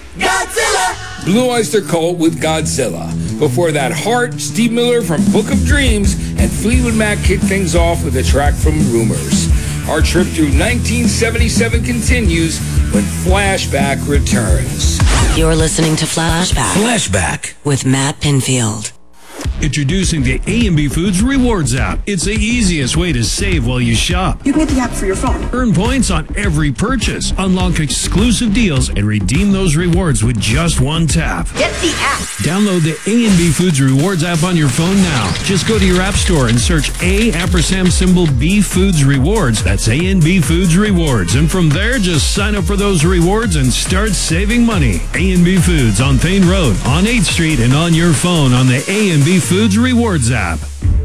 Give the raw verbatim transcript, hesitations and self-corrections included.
Godzilla! Blue Oyster Cult with Godzilla. Before that, Heart, Steve Miller from Book of Dreams, and Fleetwood Mac kicked things off with a track from Rumors. Our trip through nineteen seventy-seven continues when Flashback returns. You're listening to Flashback. Flashback with Matt Pinfield. Introducing the A and B Foods Rewards app. It's the easiest way to save while you shop. You can get the app for your phone. Earn points on every purchase. Unlock exclusive deals and redeem those rewards with just one tap. Get the app. Download the A and B Foods Rewards app on your phone now. Just go to your app store and search A ampersand symbol B Foods Rewards. That's A and B Foods Rewards. And from there, just sign up for those rewards and start saving money. A and B Foods on Payne Road, on eighth Street, and on your phone on the A and B Foods Rewards app.